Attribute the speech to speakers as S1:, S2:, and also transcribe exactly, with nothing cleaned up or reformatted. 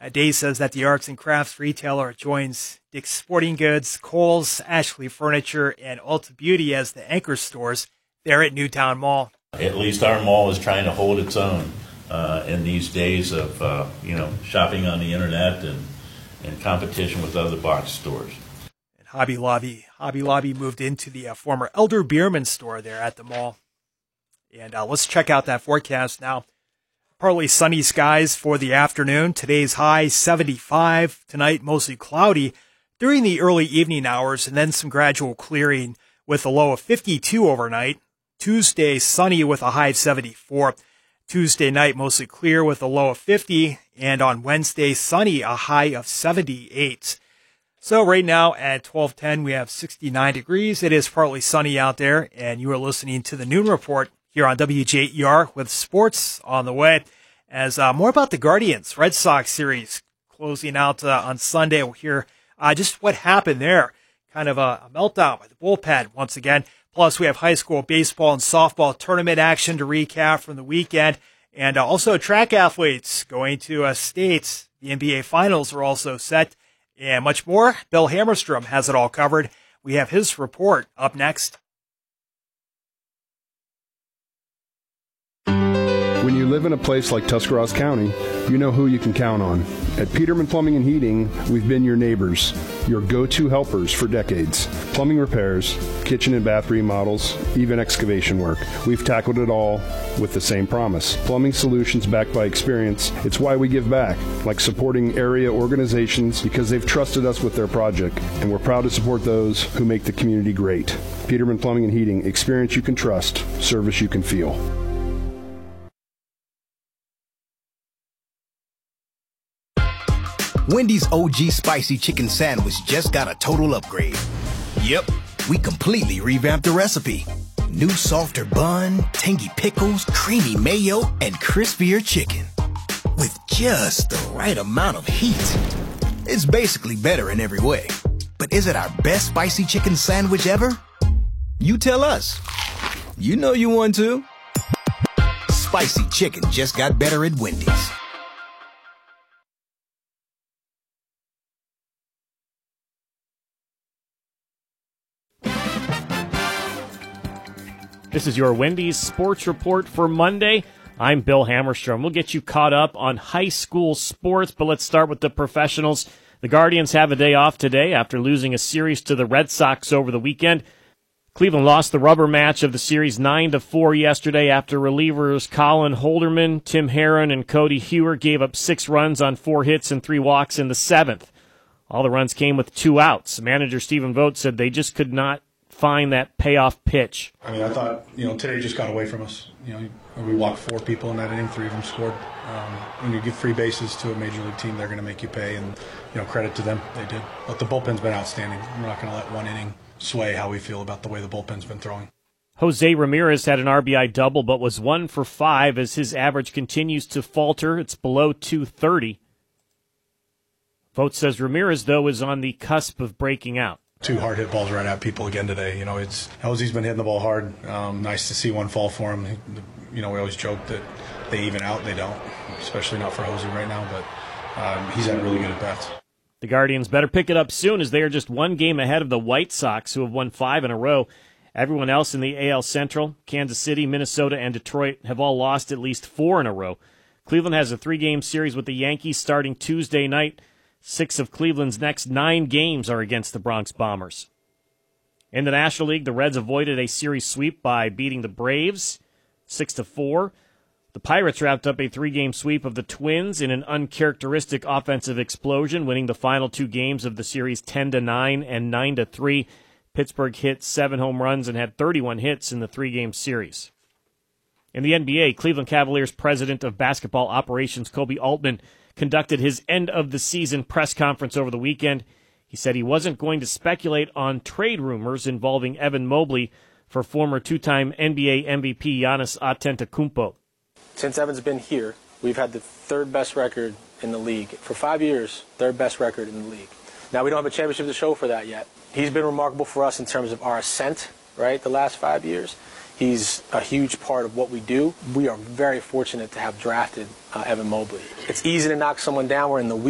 S1: Uh, Day says that the arts and crafts retailer joins Dick's Sporting Goods, Kohl's, Ashley Furniture, and Ulta Beauty as the anchor stores there at Newtown Mall.
S2: At least our mall is trying to hold its own uh, in these days of, uh, you know, shopping on the internet and, and competition with other box stores.
S1: And Hobby Lobby, Hobby Lobby moved into the uh, former Elder Beerman store there at the mall. And uh, let's check out that forecast now. Partly sunny skies for the afternoon. Today's high seventy-five. Tonight mostly cloudy during the early evening hours, and then some gradual clearing with a low of fifty-two overnight. Tuesday sunny with a high of seventy-four. Tuesday night mostly clear with a low of fifty, and on Wednesday sunny, a high of seventy-eight. So right now at twelve ten we have sixty-nine degrees. It is partly sunny out there, and you are listening to the Noon Report here on W J E R with sports on the way. As uh, more about the Guardians Red Sox series closing out uh, on Sunday. We'll hear uh, just what happened there. Kind of a, a meltdown by the bullpen once again. Plus, we have high school baseball and softball tournament action to recap from the weekend. And uh, also track athletes going to uh, states. The N B A Finals are also set. And much more. Bill Hammerstrom has it all covered. We have his report up next.
S3: When you live in a place like Tuscarawas County, you know who you can count on. At Peterman Plumbing and Heating, we've been your neighbors, your go-to helpers for decades. Plumbing repairs, kitchen and bath remodels, even excavation work. We've tackled it all with the same promise. Plumbing solutions backed by experience. It's why we give back, like supporting area organizations because they've trusted us with their project, and we're proud to support those who make the community great. Peterman Plumbing and Heating, experience you can trust, service you can feel.
S4: Wendy's O G Spicy Chicken Sandwich just got a total upgrade. Yep, we completely revamped the recipe. New softer bun, tangy pickles, creamy mayo, and crispier chicken. With just the right amount of heat. It's basically better in every way. But is it our best spicy chicken sandwich ever? You tell us. You know you want to. Spicy chicken just got better at Wendy's.
S5: This is your Wendy's Sports Report for Monday. I'm Bill Hammerstrom. We'll get you caught up on high school sports, but let's start with the professionals. The Guardians have a day off today after losing a series to the Red Sox over the weekend. Cleveland lost the rubber match of the series nine to four yesterday after relievers Colin Holderman, Tim Herron, and Cody Hewer gave up six runs on four hits and three walks in the seventh. All the runs came with two outs. Manager Stephen Vogt said they just could not find that payoff pitch.
S6: I mean, I thought, you know, today just got away from us. You know, we walked four people in that inning, three of them scored. Um, when you give free bases to a major league team, they're going to make you pay, and, you know, credit to them, they did. But the bullpen's been outstanding. We're not going to let one inning sway how we feel about the way the bullpen's been throwing.
S5: Jose Ramirez had an R B I double, but was one for five as his average continues to falter. It's below two thirty. Vogt says Ramirez, though, is on the cusp of breaking out.
S6: Two hard hit balls right at people again today. You know, it's Jose's been hitting the ball hard. Um, nice to see one fall for him. You know, we always joke that they even out. They don't, especially not for Jose right now. But um, he's had really good at bats.
S5: The Guardians better pick it up soon as they are just one game ahead of the White Sox, who have won five in a row. Everyone else in the A L Central, Kansas City, Minnesota, and Detroit, have all lost at least four in a row. Cleveland has a three-game series with the Yankees starting Tuesday night. Six of Cleveland's next nine games are against the Bronx Bombers. In the National League, the Reds avoided a series sweep by beating the Braves six to four. The Pirates wrapped up a three-game sweep of the Twins in an uncharacteristic offensive explosion, winning the final two games of the series ten to nine and nine to three. Pittsburgh hit seven home runs and had thirty-one hits in the three-game series. In the N B A, Cleveland Cavaliers president of basketball operations Kobe Altman conducted his end-of-the-season press conference over the weekend. He said he wasn't going to speculate on trade rumors involving Evan Mobley for former two-time N B A M V P Giannis Antetokounmpo.
S7: Since Evan's been here, we've had the third-best record in the league. For five years, third-best record in the league. Now, we don't have a championship to show for that yet. He's been remarkable for us in terms of our ascent, right, the last five years. He's a huge part of what we do. We are very fortunate to have drafted uh, Evan Mobley. It's easy to knock someone down. We're in the